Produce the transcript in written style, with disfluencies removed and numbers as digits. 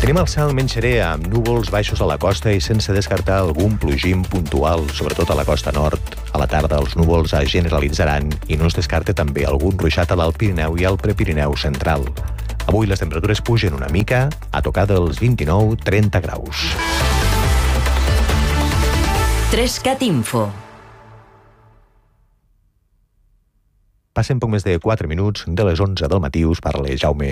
Tenim el cel menys serè amb núvols baixos a la costa i sense descartar algun plogim puntual, sobretot a la costa nord. A la tarda els núvols es generalitzaran i no es descarta també algun ruixat a l'Alt Pirineu i al Prepirineu central. Avui les temperatures pugen una mica, a tocar dels 29-30 graus. 3CAT Info. Passen poc més de 4 minuts de les 11 del matí. Us parla Jaume